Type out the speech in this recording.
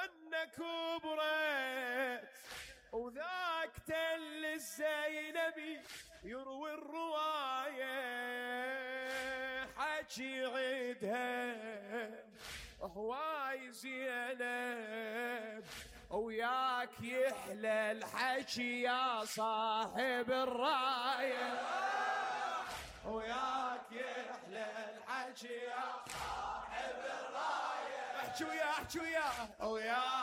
ظنك وبريت وذاك تل الزينبي يروي الرواية حكي عيدها هواي زينب وياك يحلى الحكي يا صاحب الراية وياك يحلى الحكي يا صاحب الراية احكي وياه وياه